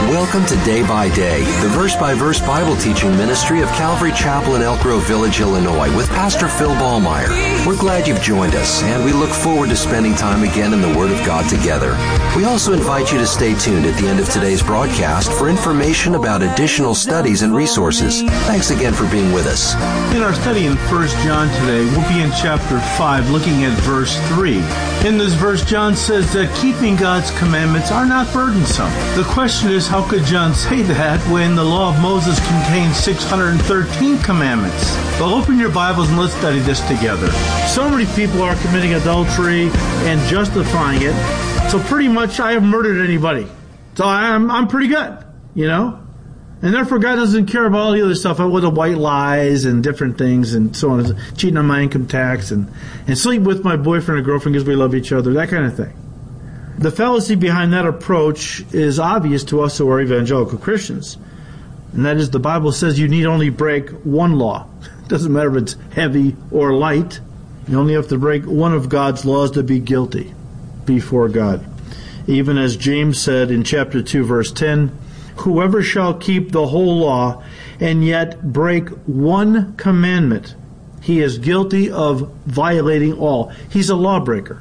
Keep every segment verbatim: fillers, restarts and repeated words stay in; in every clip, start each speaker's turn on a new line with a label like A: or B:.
A: Welcome to Day by Day, the verse-by-verse Bible teaching ministry of Calvary Chapel in Elk Grove Village, Illinois, with Pastor Phil Ballmeyer. We're glad you've joined us, and we look forward to spending time again in the Word of God together. We also invite you to stay tuned at the end of today's broadcast for information about additional studies and resources. Thanks again for being with us.
B: In our study in First John today, we'll be in chapter five, looking at verse three. In this verse, John says that keeping God's commandments are not burdensome. The question is, how could John say that when the law of Moses contains six hundred thirteen commandments? Well, open your Bibles and let's study this together. So many people are committing adultery and justifying it. So pretty much I haven't murdered anybody. So I'm I'm pretty good, you know? And therefore God doesn't care about all the other stuff, with the white lies and different things and so on, cheating on my income tax and, and sleep with my boyfriend or girlfriend because we love each other, that kind of thing. The fallacy behind that approach is obvious to us who are evangelical Christians. And that is, the Bible says you need only break one law. It doesn't matter if it's heavy or light. You only have to break one of God's laws to be guilty before God. Even as James said in chapter two, verse ten, whoever shall keep the whole law and yet break one commandment, he is guilty of violating all. He's a lawbreaker.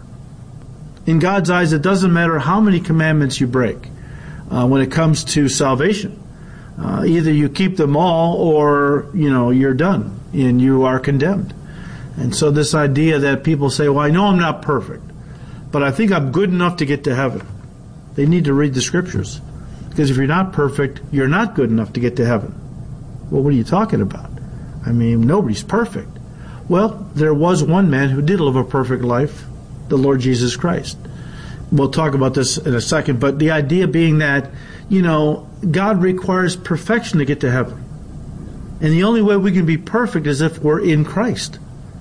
B: In God's eyes, it doesn't matter how many commandments you break uh, when it comes to salvation. Uh, either you keep them all or, you know, you're done and you are condemned. And so this idea that people say, well, I know I'm not perfect, but I think I'm good enough to get to heaven. They need to read the scriptures. Because if you're not perfect, you're not good enough to get to heaven. Well, what are you talking about? I mean, nobody's perfect. Well, there was one man who did live a perfect life, the Lord Jesus Christ. We'll talk about this in a second, but the idea being that, you know, God requires perfection to get to heaven. And the only way we can be perfect is if we're in Christ,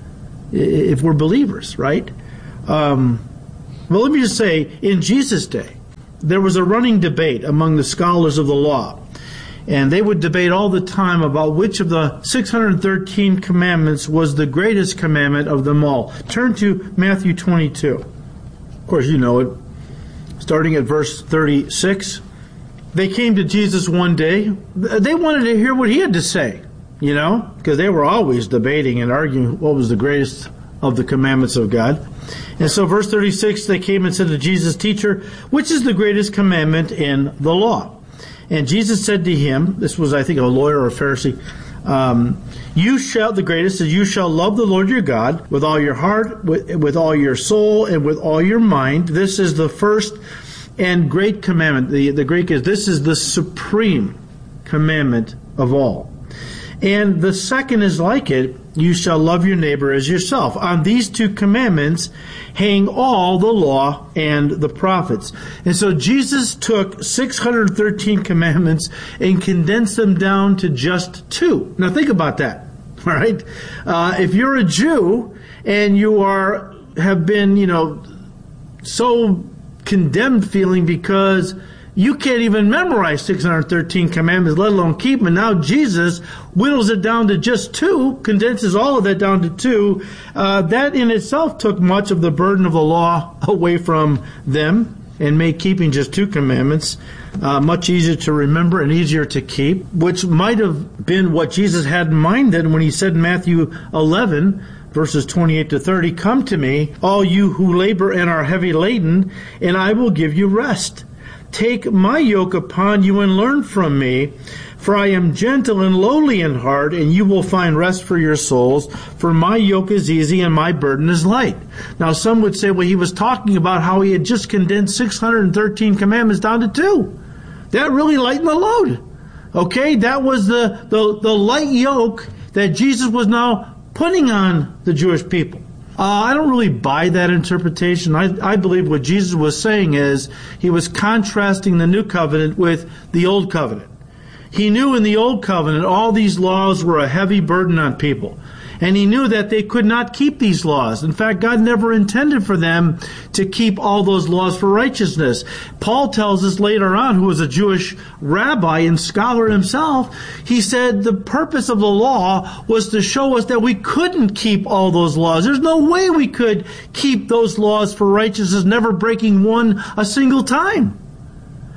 B: if we're believers, right? Um, well, let me just say, in Jesus' day, there was a running debate among the scholars of the law. And they would debate all the time about which of the six hundred thirteen commandments was the greatest commandment of them all. Turn to Matthew twenty-two. Of course, you know it. Starting at verse thirty-six. They came to Jesus one day. They wanted to hear what he had to say, you know, because they were always debating and arguing what was the greatest of the commandments of God. And so verse thirty-six, they came and said to Jesus, Teacher, which is the greatest commandment in the law? And Jesus said to him, this was, I think, a lawyer or a Pharisee, um, you shall, the greatest is, you shall love the Lord your God with all your heart, with, with all your soul, and with all your mind. This is the first and great commandment. The, the Greek is, this is the supreme commandment of all. And the second is like it, you shall love your neighbor as yourself. On these two commandments hang all the law and the prophets. And so Jesus took six hundred thirteen commandments and condensed them down to just two. Now think about that, all right? Uh, if you're a Jew and you are have been, you know, so condemned feeling because you can't even memorize six hundred thirteen commandments, let alone keep them. And now Jesus whittles it down to just two, condenses all of that down to two. Uh, that in itself took much of the burden of the law away from them and made keeping just two commandments uh, much easier to remember and easier to keep, which might have been what Jesus had in mind then when he said in Matthew eleven, verses twenty-eight to thirty, come to me, all you who labor and are heavy laden, and I will give you rest. Take my yoke upon you and learn from me, for I am gentle and lowly in heart, and you will find rest for your souls, for my yoke is easy and my burden is light. Now some would say, well, he was talking about how he had just condensed six hundred thirteen commandments down to two. That really lightened the load. Okay, that was the, the, the light yoke that Jesus was now putting on the Jewish people. Uh, I don't really buy that interpretation. I, I believe what Jesus was saying is he was contrasting the new covenant with the old covenant. He knew in the old covenant all these laws were a heavy burden on people. And he knew that they could not keep these laws. In fact, God never intended for them to keep all those laws for righteousness. Paul tells us later on, who was a Jewish rabbi and scholar himself, he said the purpose of the law was to show us that we couldn't keep all those laws. There's no way we could keep those laws for righteousness, never breaking one a single time.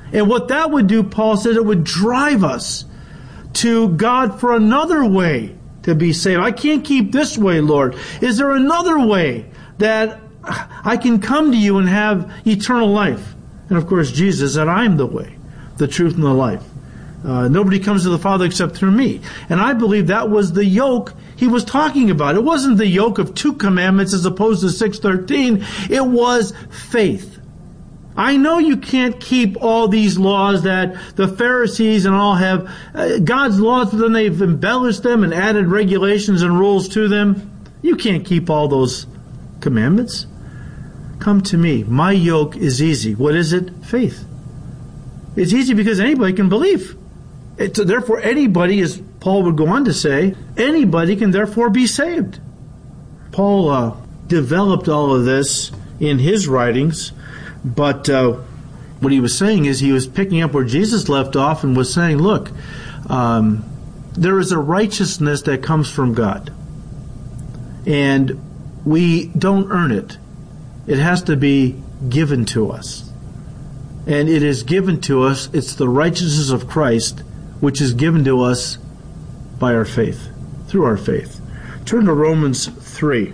B: And what that would do, Paul said, it would drive us to God for another way to be saved. I can't keep this way, Lord. Is there another way that I can come to you and have eternal life? And of course, Jesus said, I am the way, the truth, and the life. Uh, nobody comes to the Father except through me. And I believe that was the yoke he was talking about. It wasn't the yoke of two commandments as opposed to six thirteen. It was faith. I know you can't keep all these laws that the Pharisees and all have. Uh, God's laws, but then they've embellished them and added regulations and rules to them. You can't keep all those commandments. Come to me. My yoke is easy. What is it? Faith. It's easy because anybody can believe. It's, therefore, anybody, as Paul would go on to say, anybody can therefore be saved. Paul uh, developed all of this in his writings, but uh, what he was saying is he was picking up where Jesus left off and was saying, look, um, there is a righteousness that comes from God, and we don't earn it. It has to be given to us. And it is given to us, it's the righteousness of Christ, which is given to us by our faith, through our faith. Turn to Romans three.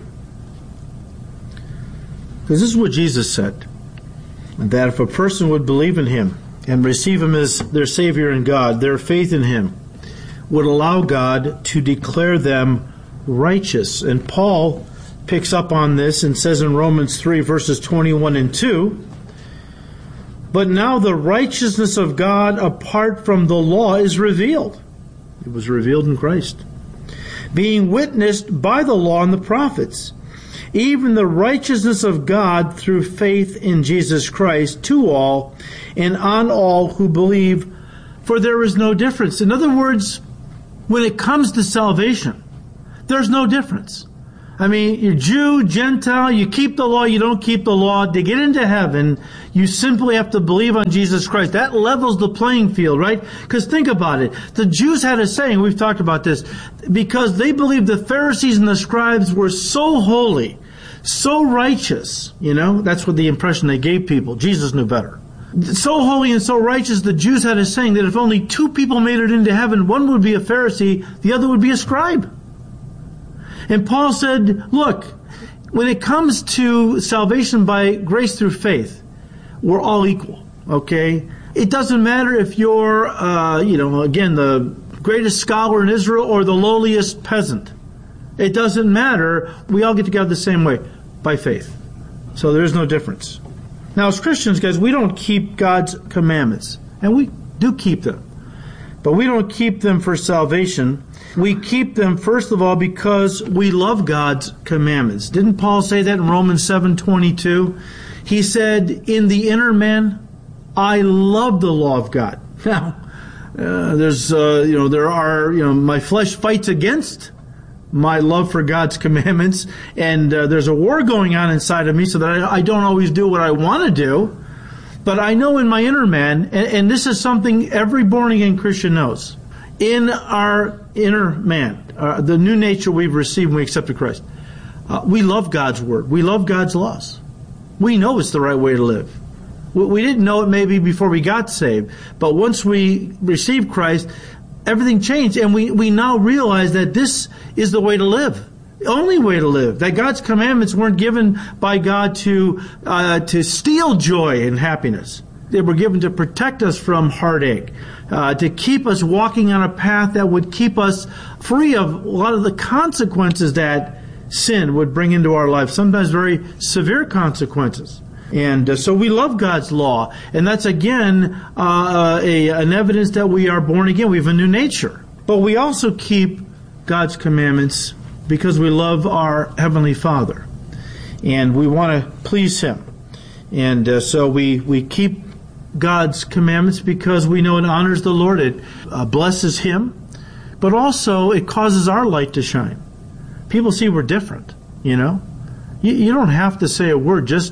B: Because this is what Jesus said, that if a person would believe in him and receive him as their Savior and God, their faith in him would allow God to declare them righteous. And Paul picks up on this and says in Romans three, verses twenty-one and two, but now the righteousness of God apart from the law is revealed. It was revealed in Christ, being witnessed by the law and the prophets, even the righteousness of God through faith in Jesus Christ to all and on all who believe, for there is no difference. In other words, when it comes to salvation, there's no difference. I mean, you're Jew, Gentile, you keep the law, you don't keep the law. To get into heaven, you simply have to believe on Jesus Christ. That levels the playing field, right? Because think about it. The Jews had a saying, we've talked about this, because they believed the Pharisees and the scribes were so holy, so righteous, you know, that's what the impression they gave people. Jesus knew better. So holy and so righteous, the Jews had a saying that if only two people made it into heaven, one would be a Pharisee, the other would be a scribe. And Paul said, look, when it comes to salvation by grace through faith, we're all equal, okay? It doesn't matter if you're, uh, you know, again, the greatest scholar in Israel or the lowliest peasant. It doesn't matter. We all get together the same way, by faith. So there is no difference. Now, as Christians, guys, we don't keep God's commandments. And we do keep them. But we don't keep them for salvation. We keep them, first of all, because we love God's commandments. Didn't Paul say that in Romans seven twenty-two? He said, in the inner man, I love the law of God. Now, uh, there's, uh, you know, there are, you know, my flesh fights against my love for God's commandments, and uh, there's a war going on inside of me so that I, I don't always do what I want to do. But I know in my inner man, and, and this is something every born-again Christian knows, in our inner man, uh, the new nature we've received when we accepted Christ, uh, we love God's Word. We love God's laws. We know it's the right way to live. We, we didn't know it maybe before we got saved, but once we received Christ, everything changed, and we, we now realize that this is the way to live. The only way to live. That God's commandments weren't given by God to uh, to steal joy and happiness. They were given to protect us from heartache, uh, to keep us walking on a path that would keep us free of a lot of the consequences that sin would bring into our life, sometimes very severe consequences. And uh, so we love God's law, and that's again uh, a, an evidence that we are born again. We have a new nature. But we also keep God's commandments because we love our Heavenly Father, and we want to please Him. And uh, so we, we keep God's commandments because we know it honors the Lord, it uh, blesses Him, but also it causes our light to shine. People see we're different, you know. You, you don't have to say a word, just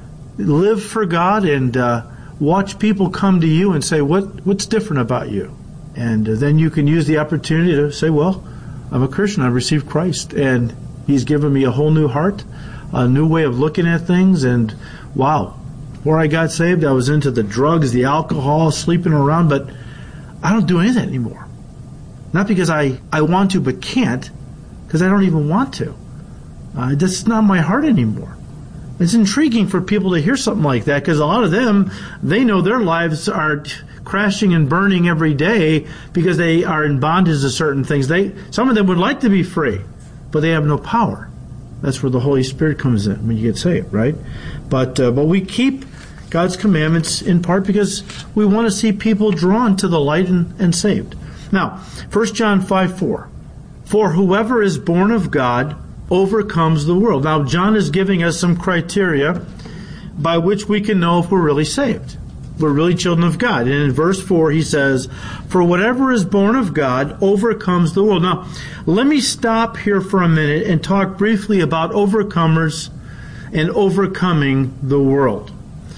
B: live for God and uh, watch people come to you and say, what what's different about you? And uh, then you can use the opportunity to say, well, I'm a Christian, I've received Christ, and He's given me a whole new heart, a new way of looking at things, and wow, Before I got saved, I was into the drugs, the alcohol, sleeping around, but I don't do any of that anymore. Not because I, I want to but can't, because I don't even want to. Uh, that's not my heart anymore. It's intriguing for people to hear something like that, because a lot of them, they know their lives are crashing and burning every day because they are in bondage to certain things. They, some of them would like to be free, but they have no power. That's where the Holy Spirit comes in when you get saved, right? But uh, but we keep God's commandments in part because we want to see people drawn to the light and, and saved. Now, First John five four. For whoever is born of God overcomes the world. Now, John is giving us some criteria by which we can know if we're really saved. We're really children of God. And in verse four, he says, for whatever is born of God overcomes the world. Now, let me stop here for a minute and talk briefly about overcomers and overcoming the world.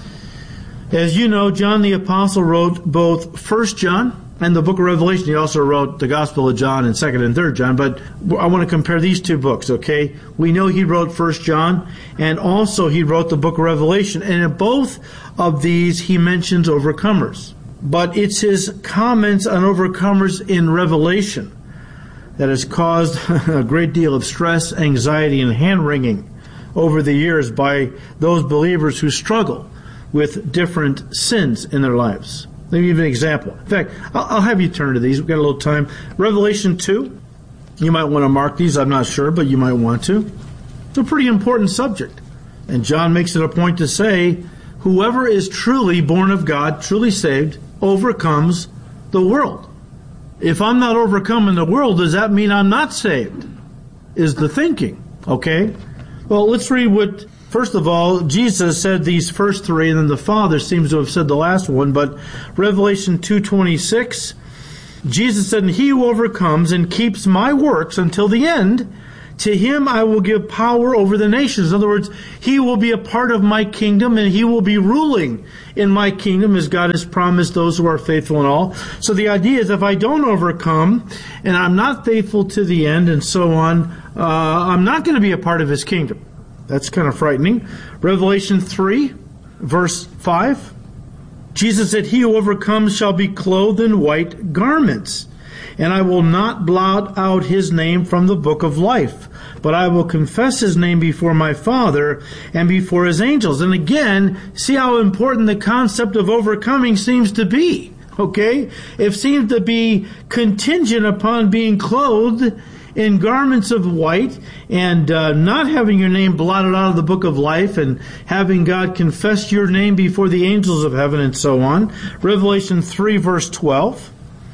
B: As you know, John the Apostle wrote both First John and the book of Revelation. He also wrote the Gospel of John and Second and Third John. But I want to compare these two books, okay? We know he wrote First John, and also he wrote the book of Revelation. And in both of these, he mentions overcomers. But it's his comments on overcomers in Revelation that has caused a great deal of stress, anxiety, and hand-wringing over the years by those believers who struggle with different sins in their lives. Let me give you an example. In fact, I'll have you turn to these. We've got a little time. Revelation two. You might want to mark these. I'm not sure, but you might want to. It's a pretty important subject. And John makes it a point to say, whoever is truly born of God, truly saved, overcomes the world. If I'm not overcoming the world, does that mean I'm not saved? Is the thinking. Okay? Well, let's read what... First of all, Jesus said these first three, and then the Father seems to have said the last one. But Revelation two twenty-six, Jesus said, he who overcomes and keeps my works until the end, to him I will give power over the nations. In other words, he will be a part of my kingdom, and he will be ruling in my kingdom as God has promised those who are faithful in all. So the idea is if I don't overcome, and I'm not faithful to the end, and so on, uh, I'm not going to be a part of his kingdom. That's kind of frightening. Revelation three, verse five. Jesus said, he who overcomes shall be clothed in white garments, and I will not blot out his name from the book of life, but I will confess his name before my Father and before his angels. And again, see how important the concept of overcoming seems to be. Okay? It seems to be contingent upon being clothed in garments of white, and uh, not having your name blotted out of the book of life, and having God confess your name before the angels of heaven, and so on. Revelation three, verse twelve.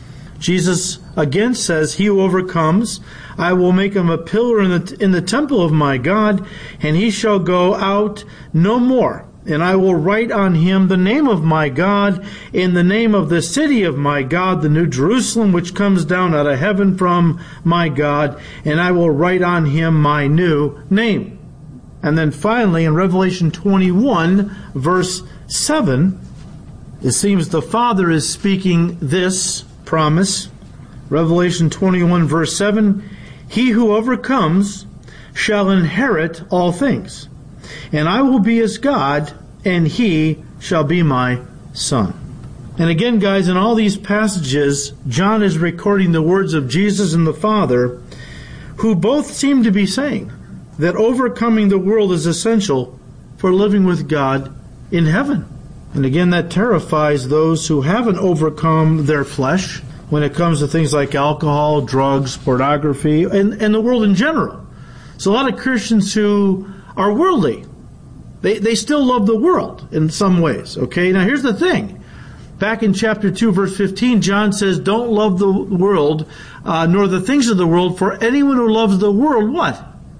B: Jesus again says, he who overcomes, I will make him a pillar in the, in the temple of my God, and he shall go out no more. And I will write on him the name of my God, in the name of the city of my God, the new Jerusalem, which comes down out of heaven from my God, and I will write on him my new name. And then finally, in Revelation twenty-one, verse seven, it seems the Father is speaking this promise. Revelation twenty-one, verse seven, he who overcomes shall inherit all things, and I will be his God, and he shall be my son. And again, guys, in all these passages, John is recording the words of Jesus and the Father, who both seem to be saying that overcoming the world is essential for living with God in heaven. And again, that terrifies those who haven't overcome their flesh when it comes to things like alcohol, drugs, pornography, and, and the world in general. So a lot of Christians who are worldly, They they still love the world in some ways, okay? Now here's the thing. Back in chapter two, verse fifteen, John says, don't love the world, uh, nor the things of the world, for anyone who loves the world, what?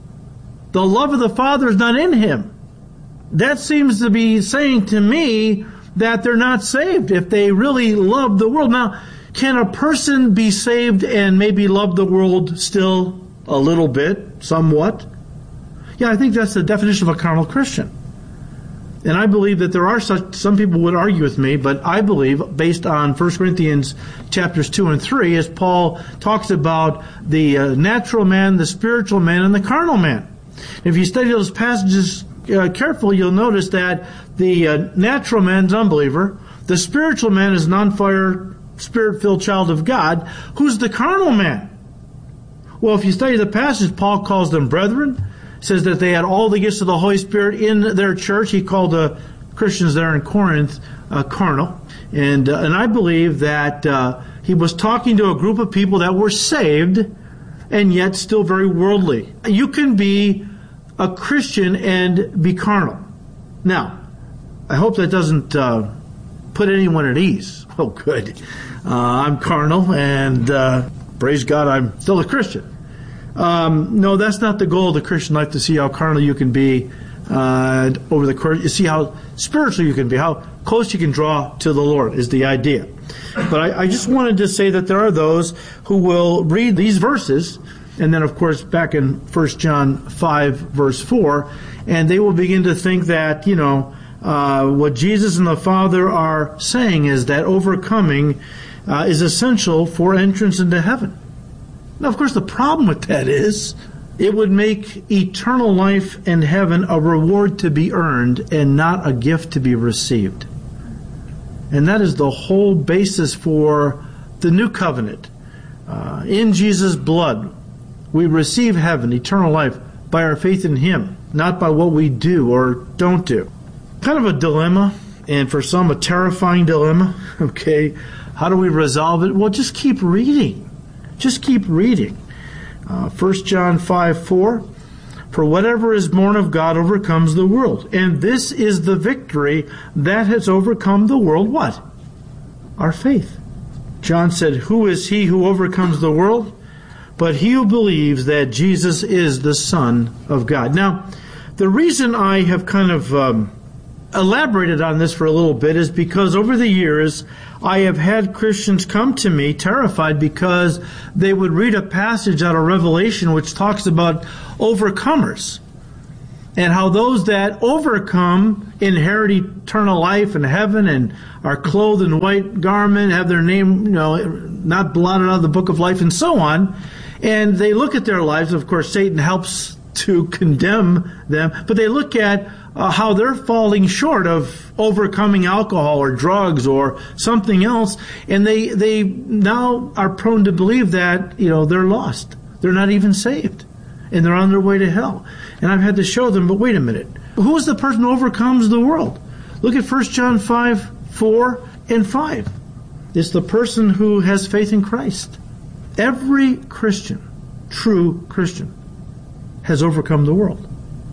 B: The love of the Father is not in him. That seems to be saying to me that they're not saved if they really love the world. Now, can a person be saved and maybe love the world still a little bit, somewhat? Yeah, I think that's the definition of a carnal Christian. And I believe that there are such, some people would argue with me, but I believe, based on First Corinthians chapters two and three, as Paul talks about the uh, natural man, the spiritual man, and the carnal man. If you study those passages uh, careful, you'll notice that the uh, natural man is an unbeliever. The spiritual man is an on-fire, spirit-filled child of God. Who's the carnal man? Well, if you study the passage, Paul calls them brethren, says that they had all the gifts of the Holy Spirit in their church. He called the Christians there in Corinth uh, carnal. And uh, and I believe that uh, he was talking to a group of people that were saved and yet still very worldly. You can be a Christian and be carnal. Now, I hope that doesn't uh, put anyone at ease. Oh, good. Uh, I'm carnal, and uh, praise God, I'm still a Christian. Um, no, that's not the goal of the Christian life, to see how carnal you can be uh, over the course. You see how spiritual you can be, how close you can draw to the Lord is the idea. But I, I just wanted to say that there are those who will read these verses, and then, of course, back in First John five, verse four, and they will begin to think that, you know, uh, what Jesus and the Father are saying is that overcoming uh, is essential for entrance into heaven. Now, of course, the problem with that is it would make eternal life in heaven a reward to be earned and not a gift to be received. And that is the whole basis for the new covenant. Uh, in Jesus' blood, we receive heaven, eternal life, by our faith in Him, not by what we do or don't do. Kind of a dilemma, and for some a terrifying dilemma. Okay, how do we resolve it? Well, just keep reading. Just keep reading. Uh, First John five four, for whatever is born of God overcomes the world. And this is the victory that has overcome the world. What? Our faith. John said, who is he who overcomes the world? But he who believes that Jesus is the Son of God. Now, the reason I have kind of um, elaborated on this for a little bit is because over the years, I have had Christians come to me terrified because they would read a passage out of Revelation which talks about overcomers and how those that overcome inherit eternal life in heaven and are clothed in white garment, have their name, you know, not blotted out of the book of life, and so on. And they look at their lives. Of course, Satan helps to condemn them, but they look at Uh, how they're falling short of overcoming alcohol or drugs or something else, and they they now are prone to believe that, you know, they're lost. They're not even saved, and they're on their way to hell. And I've had to show them, but wait a minute. Who is the person who overcomes the world? Look at First John five, four, and five. It's the person who has faith in Christ. Every Christian, true Christian, has overcome the world.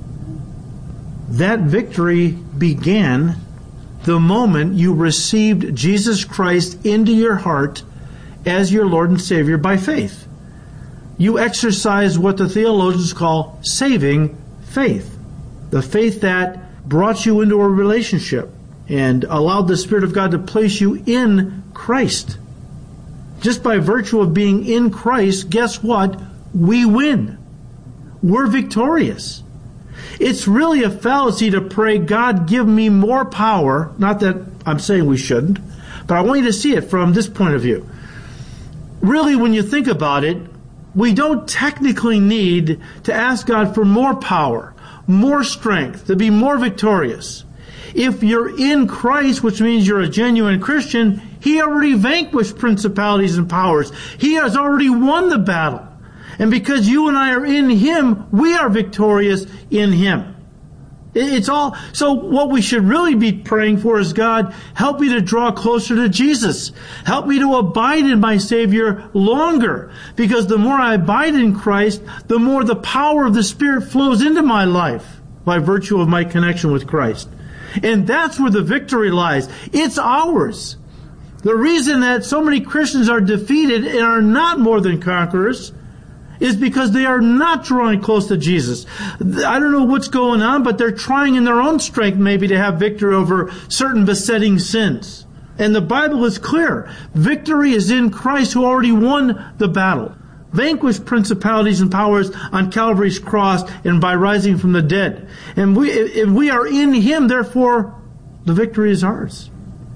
B: That victory began the moment you received Jesus Christ into your heart as your Lord and Savior by faith. You exercise what the theologians call saving faith. The faith that brought you into a relationship and allowed the Spirit of God to place you in Christ. Just by virtue of being in Christ, guess what? We win. We're victorious. It's really a fallacy to pray, God, give me more power. Not that I'm saying we shouldn't, but I want you to see it from this point of view. Really, when you think about it, we don't technically need to ask God for more power, more strength, to be more victorious. If you're in Christ, which means you're a genuine Christian, He already vanquished principalities and powers. He has already won the battle. And because you and I are in Him, we are victorious in Him. It's all, so what we should really be praying for is, God, help me to draw closer to Jesus. Help me to abide in my Savior longer. Because the more I abide in Christ, the more the power of the Spirit flows into my life by virtue of my connection with Christ. And that's where the victory lies. It's ours. The reason that so many Christians are defeated and are not more than conquerors is because they are not drawing close to Jesus. I don't know what's going on, but they're trying in their own strength maybe to have victory over certain besetting sins. And the Bible is clear. Victory is in Christ, who already won the battle, vanquished principalities and powers on Calvary's cross and by rising from the dead. And we, if we are in Him, therefore, the victory is ours.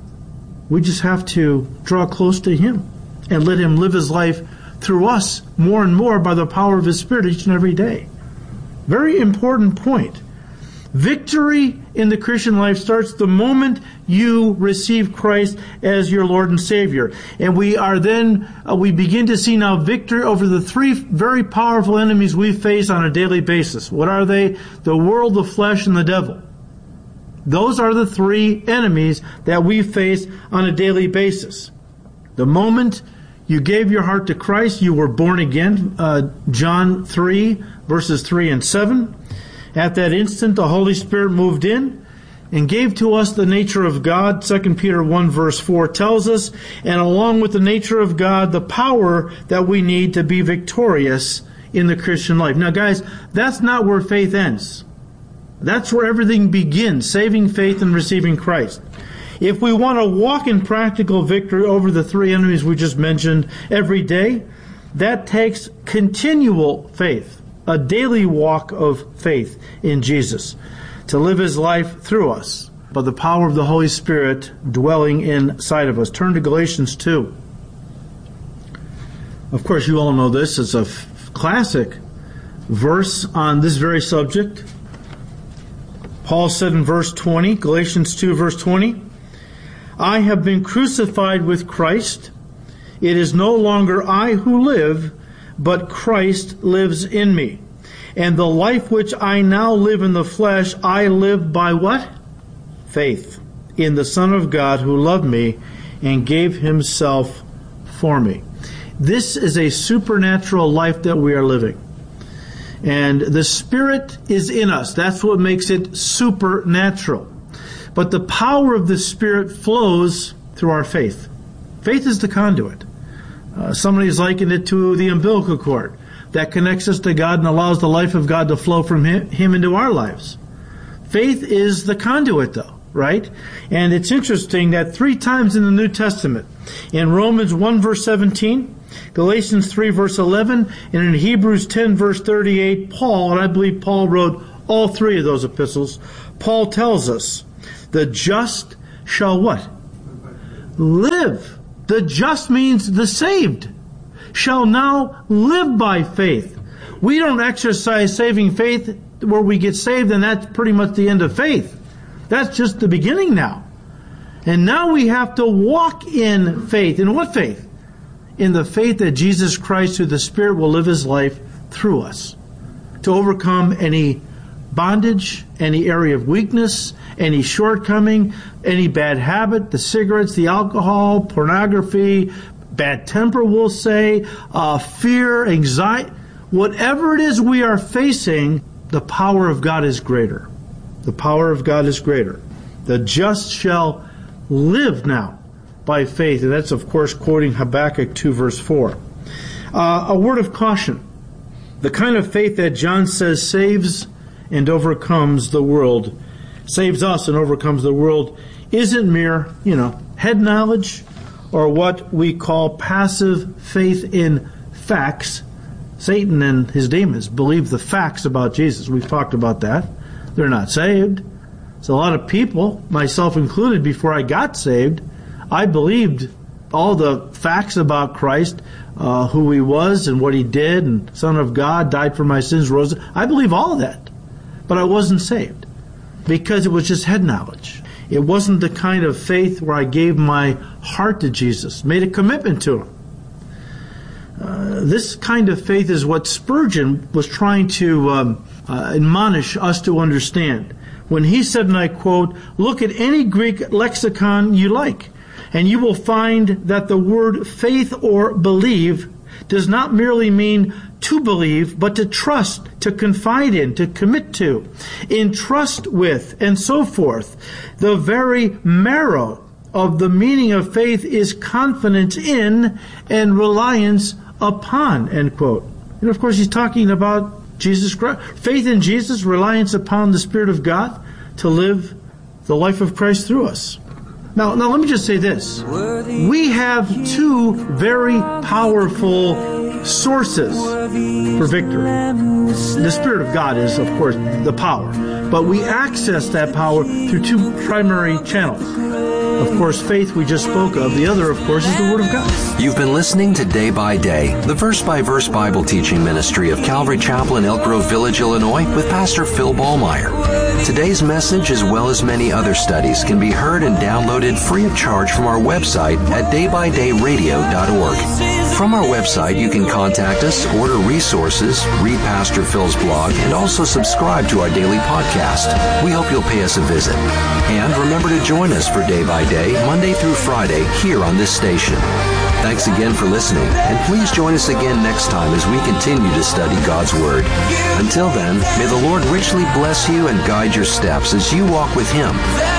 B: We just have to draw close to Him and let Him live His life through us more and more by the power of His Spirit each and every day. Very important point. Victory in the Christian life starts the moment you receive Christ as your Lord and Savior. And we are then, uh, we begin to see now victory over the three very powerful enemies we face on a daily basis. What are they? The world, the flesh, and the devil. Those are the three enemies that we face on a daily basis. The moment you gave your heart to Christ, you were born again. Uh, John three, verses three and seven. At that instant, the Holy Spirit moved in and gave to us the nature of God. Second Peter one, verse four tells us, and along with the nature of God, the power that we need to be victorious in the Christian life. Now, guys, that's not where faith ends. That's where everything begins, saving faith and receiving Christ. If we want to walk in practical victory over the three enemies we just mentioned every day, that takes continual faith. A daily walk of faith in Jesus to live His life through us by the power of the Holy Spirit dwelling inside of us. Turn to Galatians two. Of course, you all know this. It's a f- classic verse on this very subject. Paul said in verse twenty, Galatians two, verse twenty, I have been crucified with Christ. It is no longer I who live, but Christ lives in me. And the life which I now live in the flesh, I live by what? Faith in the Son of God who loved me and gave Himself for me. This is a supernatural life that we are living. And the Spirit is in us. That's what makes it supernatural. But the power of the Spirit flows through our faith. Faith is the conduit. Uh, somebody's likened it to the umbilical cord that connects us to God and allows the life of God to flow from him, him into our lives. Faith is the conduit, though, right? And it's interesting that three times in the New Testament, in Romans one, verse seventeen, Galatians three, verse eleven, and in Hebrews ten, verse thirty-eight, Paul, and I believe Paul wrote all three of those epistles, Paul tells us, the just shall what? Live. The just means the saved shall now live by faith. We don't exercise saving faith where we get saved, and that's pretty much the end of faith. That's just the beginning now. And now we have to walk in faith. In what faith? In the faith that Jesus Christ, through the Spirit, will live His life through us to overcome any bondage, any area of weakness, any shortcoming, any bad habit, the cigarettes, the alcohol, pornography, bad temper, we'll say, uh, fear, anxiety. Whatever it is we are facing, the power of God is greater. The power of God is greater. The just shall live now by faith. And that's, of course, quoting Habakkuk two, verse four. Uh, a word of caution. The kind of faith that John says saves and overcomes the world, saves us and overcomes the world, isn't mere, you know, head knowledge or what we call passive faith in facts. Satan and his demons believe the facts about Jesus. We've talked about that. They're not saved. So a lot of people, myself included, before I got saved, I believed all the facts about Christ, uh, who He was and what He did, and Son of God, died for my sins, rose. I believe all of that. But I wasn't saved because it was just head knowledge. It wasn't the kind of faith where I gave my heart to Jesus, made a commitment to Him. Uh, this kind of faith is what Spurgeon was trying to um, uh, admonish us to understand. When he said, and I quote, look at any Greek lexicon you like, and you will find that the word faith or believe does not merely mean to believe, but to trust, to confide in, to commit to, entrust with, and so forth. The very marrow of the meaning of faith is confidence in and reliance upon, end quote. And of course he's talking about Jesus Christ. Faith in Jesus, reliance upon the Spirit of God to live the life of Christ through us. Now, now let me just say this. We have two very powerful sources for victory. The Spirit of God is, of course, the power. But we access that power through two primary channels. Of course, faith we just spoke of. The other, of course, is the Word of God.
A: You've been listening to Day by Day, the verse-by-verse Bible teaching ministry of Calvary Chapel in Elk Grove Village, Illinois, with Pastor Phil Ballmeyer. Today's message, as well as many other studies, can be heard and downloaded free of charge from our website at day by day radio dot org. From our website, you can contact us, order resources, read Pastor Phil's blog, and also subscribe to our daily podcast. We hope you'll pay us a visit. And remember to join us for Day by Day, Monday through Friday, here on this station. Thanks again for listening, and please join us again next time as we continue to study God's Word. Until then, may the Lord richly bless you and guide your steps as you walk with Him.